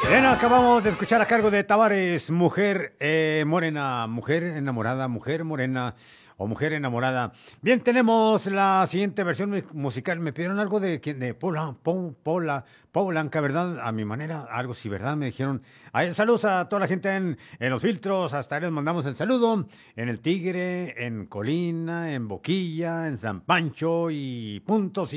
Bien, acabamos de escuchar a cargo de Tavares, Mujer Morena, Mujer Enamorada, Mujer Morena o Mujer Enamorada. Bien, tenemos la siguiente versión musical. Me pidieron algo de Blanca, ¿verdad? A mi manera, algo sí, ¿verdad? Me dijeron. Saludos a toda la gente en los filtros, hasta ahí les mandamos el saludo. En el Tigre, en Colina, en Boquilla, en San Pancho y puntos